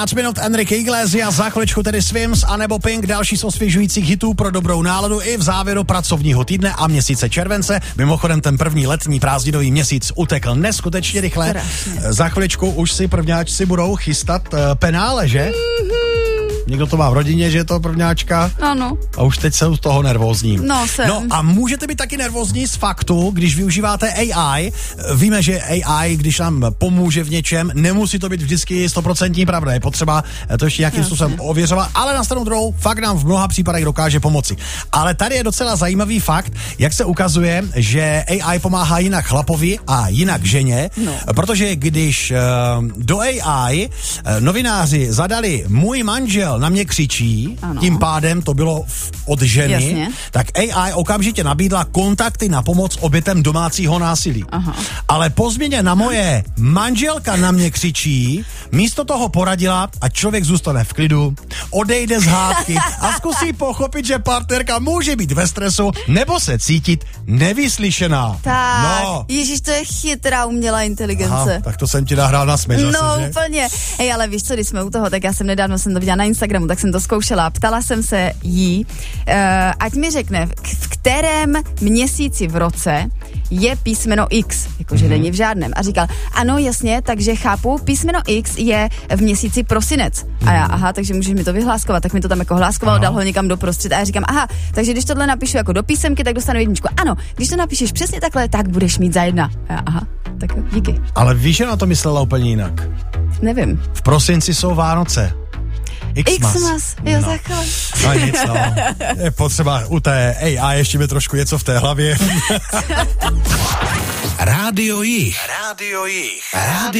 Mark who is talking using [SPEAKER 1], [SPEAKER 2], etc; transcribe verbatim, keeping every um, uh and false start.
[SPEAKER 1] minut Enrique Iglesias, za chviličku tedy Swims a nebo Pink, další z osvěžujících hitů pro dobrou náladu i v závěru pracovního týdne a měsíce července. Mimochodem ten první letní prázdninový měsíc utekl neskutečně rychle. Strašně. Za chviličku už si prvňáčci budou chystat uh, penále, že? Mm-hmm. Někdo to má v rodině, že je to prvňáčka?
[SPEAKER 2] Ano.
[SPEAKER 1] A už teď jsou z toho nervózní.
[SPEAKER 2] No, jsem.
[SPEAKER 1] No a můžete být taky nervózní z faktu, když využíváte A I. Víme, že A I, když nám pomůže v něčem, nemusí to být vždycky stoprocentní pravda. Je potřeba to ještě nějakým způsobem ověřovat, ale na stranu druhou fakt nám v mnoha případech dokáže pomoci. Ale tady je docela zajímavý fakt, jak se ukazuje, že A I pomáhá jinak chlapovi a jinak ženě, no. Protože když uh, do A I uh, novináři zadali můj manžel na mě křičí, ano. Tím pádem to bylo od ženy, jasně. Tak A I okamžitě nabídla kontakty na pomoc obětem domácího násilí. Aha. Ale po změně na moje manželka na mě křičí, místo toho poradila, a člověk zůstane v klidu, odejde z hádky a zkusí pochopit, že partnerka může být ve stresu nebo se cítit nevyslyšená.
[SPEAKER 2] Tak,
[SPEAKER 1] no.
[SPEAKER 2] Ježíš, to je chytrá umělá inteligence.
[SPEAKER 1] Aha, tak to jsem ti nahrál na směs zase,
[SPEAKER 2] no,
[SPEAKER 1] že?
[SPEAKER 2] úplně. Hej, ale víš co, když jsme u toho, tak já jsem nedávno jsem to viděla na Instagramu, tak jsem to zkoušela. Ptala jsem se jí, uh, ať mi řekne, v kterém měsíci v roce je písmeno X, jakože mm-hmm. není v žádném. A říkal, ano, jasně, takže chápu, písmeno X je v měsíci prosinec. Mm-hmm. A já, aha, takže můžeš mi to vyhláskovat, tak mi to tam jako hláskoval, dal ho někam do prostřed. A já říkám, aha, takže když tohle napíšu jako do písemky, tak dostanu jedničku. Ano, když to napíšeš přesně takhle, tak budeš mít za jedna. A já, aha, tak jo, díky.
[SPEAKER 1] Ale víš, že na to myslela úplně jinak?
[SPEAKER 2] Nevím.
[SPEAKER 1] V prosinci jsou Vánoce. Xmas.
[SPEAKER 2] Xmas, jo,
[SPEAKER 1] no.
[SPEAKER 2] takhle.
[SPEAKER 1] No nic, no. Je potřeba u té A I ještě mi trošku něco v té hlavě.
[SPEAKER 3] Rádio Jich. Rádio Jich. Rádio